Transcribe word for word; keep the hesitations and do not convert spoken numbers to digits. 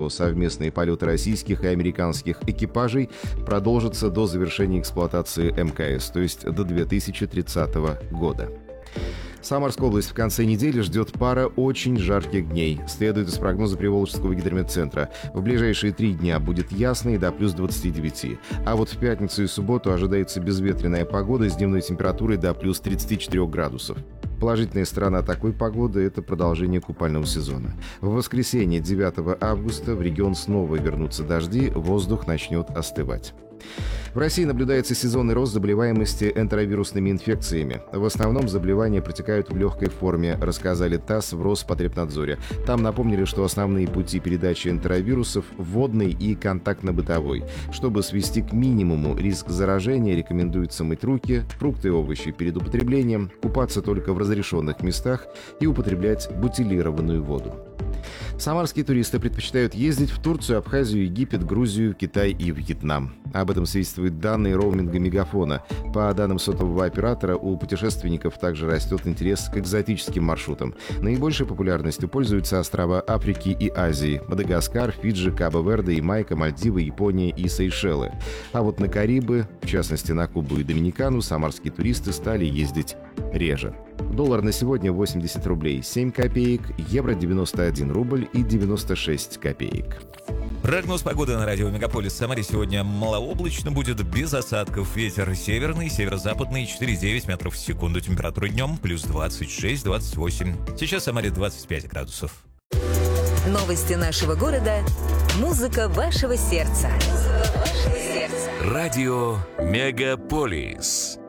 что совместные полеты российских и американских экипажей продолжатся до завершения эксплуатации эм ка эс, то есть до две тысячи тридцатого года. Самарская область в конце недели ждет пара очень жарких дней. Следует из прогноза Приволжского гидрометцентра. В ближайшие три дня будет ясно и до плюс двадцати девяти. А вот в пятницу и субботу ожидается безветренная погода с дневной температурой до плюс тридцати четырёх градусов. Положительная сторона такой погоды – это продолжение купального сезона. В воскресенье, девятого августа, в регион снова вернутся дожди, воздух начнет остывать. В России наблюдается сезонный рост заболеваемости энтеровирусными инфекциями. В основном заболевания протекают в легкой форме, рассказали ТАСС в Роспотребнадзоре. Там напомнили, что основные пути передачи энтеровирусов – водный и контактно-бытовой. Чтобы свести к минимуму риск заражения, рекомендуется мыть руки, фрукты и овощи перед употреблением, купаться только в разрешенных местах и употреблять бутилированную воду. Самарские туристы предпочитают ездить в Турцию, Абхазию, Египет, Грузию, Китай и Вьетнам. Об этом свидетельствуют данные роуминга Мегафона. По данным сотового оператора, у путешественников также растет интерес к экзотическим маршрутам. Наибольшей популярностью пользуются острова Африки и Азии – Мадагаскар, Фиджи, Кабо-Верде, Ямайка, Мальдивы, Япония и Сейшелы. А вот на Карибы, в частности на Кубу и Доминикану, самарские туристы стали ездить реже. Доллар на сегодня восемьдесят рублей семь копеек, евро девяносто один рубль и девяносто шесть копеек. Прогноз погоды на радио Мегаполис Самаре сегодня малооблачно, будет без осадков. Ветер северный, северо-западный, четыре и девять метров в секунду. Температура днем плюс двадцать шесть - двадцать восемь. Сейчас в Самаре двадцать пять градусов. Новости нашего города. Музыка вашего сердца. Радио Мегаполис.